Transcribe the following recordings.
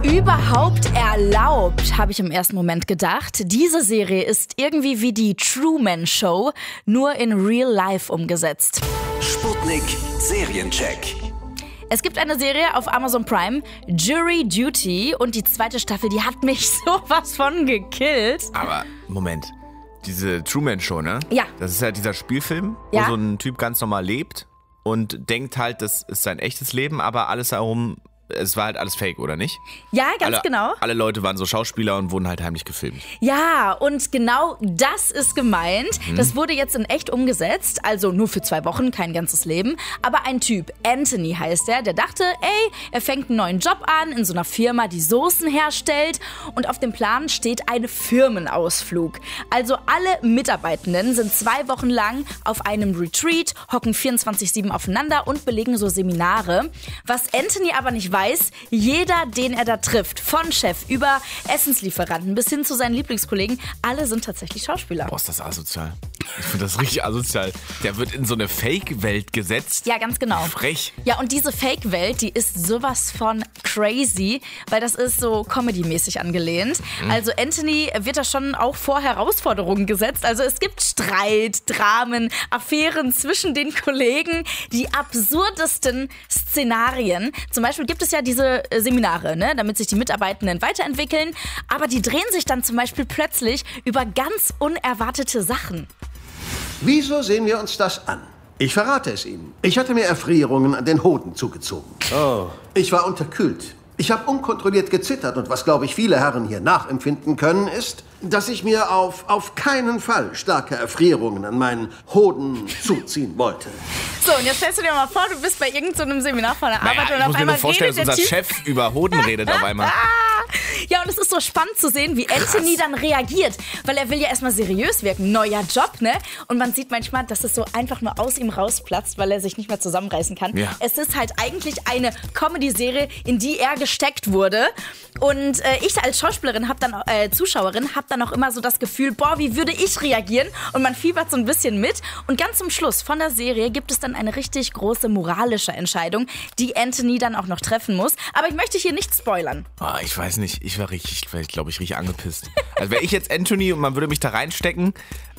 Überhaupt erlaubt, habe ich im ersten Moment gedacht. Diese Serie ist irgendwie wie die Truman Show, nur in Real Life umgesetzt. Sputnik Seriencheck. Es gibt eine Serie auf Amazon Prime, Jury Duty, und die zweite Staffel, die hat mich sowas von gekillt. Aber, Moment, diese Truman Show, ne? Ja. Das ist halt dieser Spielfilm, Ja. wo so ein Typ ganz normal lebt und denkt halt, das ist sein echtes Leben, aber alles herum, es war halt alles fake, oder nicht? Ja, ganz genau. Alle Leute waren so Schauspieler und wurden halt heimlich gefilmt. Ja, und genau das ist gemeint. Das wurde jetzt in echt umgesetzt, also nur für 2 Wochen, kein ganzes Leben. Aber ein Typ, Anthony heißt er, der dachte, er fängt einen neuen Job an in so einer Firma, die Soßen herstellt. Und auf dem Plan steht ein Firmenausflug. Also alle Mitarbeitenden sind 2 Wochen lang auf einem Retreat, hocken 24/7 aufeinander und belegen so Seminare. Was Anthony aber nicht weiß, jeder, den er da trifft, von Chef über Essenslieferanten bis hin zu seinen Lieblingskollegen, alle sind tatsächlich Schauspieler. Boah, ist das asozial. Ich finde das richtig asozial. Der wird in so eine Fake-Welt gesetzt. Ja, ganz genau. Frech. Ja, und diese Fake-Welt, die ist sowas von crazy, weil das ist so Comedy-mäßig angelehnt. Also Anthony wird da schon auch vor Herausforderungen gesetzt. Also es gibt Streit, Dramen, Affären zwischen den Kollegen, die absurdesten Szenarien. Zum Beispiel gibt es ja diese Seminare, ne, damit sich die Mitarbeitenden weiterentwickeln. Aber die drehen sich dann zum Beispiel plötzlich über ganz unerwartete Sachen. Wieso sehen wir uns das an? Ich verrate es Ihnen. Ich hatte mir Erfrierungen an den Hoden zugezogen. Oh. Ich war unterkühlt. Ich habe unkontrolliert gezittert und was, glaube ich, viele Herren hier nachempfinden können, ist, dass ich mir auf keinen Fall starke Erfrierungen an meinen Hoden zuziehen wollte. So, und jetzt stellst du dir mal vor, du bist bei irgendeinem Seminar von der Arbeit Naja, und ich auf muss mir einmal nur vorstellen, redet dass der unser Typ. Chef über Hoden redet auf einmal. Ja, und es ist so spannend zu sehen, wie Anthony dann reagiert, weil er will ja erstmal seriös wirken, neuer Job, ne? Und man sieht manchmal, dass es so einfach nur aus ihm rausplatzt, weil er sich nicht mehr zusammenreißen kann. Ja. Es ist halt eigentlich eine Comedy-Serie, in die er gesteckt wurde. Und ich als Schauspielerin, Zuschauerin, habe dann auch immer so das Gefühl, boah, wie würde ich reagieren? Und man fiebert so ein bisschen mit. Und ganz zum Schluss von der Serie gibt es dann eine richtig große moralische Entscheidung, die Anthony dann auch noch treffen muss. Aber ich möchte hier nicht spoilern. Oh, ich weiß nicht, ich wäre, glaube ich, richtig angepisst. Also wäre ich jetzt Anthony und man würde mich da reinstecken,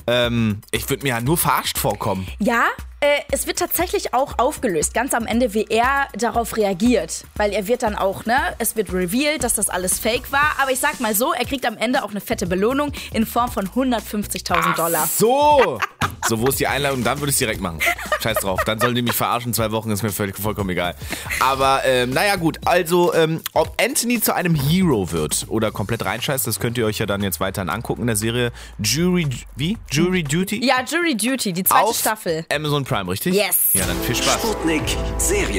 ich würde mir ja nur verarscht vorkommen. Ja, es wird tatsächlich auch aufgelöst, ganz am Ende, wie er darauf reagiert. Weil er wird dann auch, ne, es wird revealed, dass das alles fake war. Aber ich sag mal so, er kriegt am Ende auch eine fette Belohnung in Form von $150.000. So! So, wo ist die Einladung? Dann würde ich es direkt machen. Scheiß drauf. Dann sollen die mich verarschen. 2 Wochen ist mir vollkommen egal. Aber, naja gut. Also, ob Anthony zu einem Hero wird oder komplett reinscheißt, das könnt ihr euch ja dann jetzt weiterhin angucken in der Serie Jury Duty? Ja, Jury Duty, die zweite Auf Staffel. Amazon Prime, richtig? Yes. Ja, dann viel Spaß. Sputnik Serien.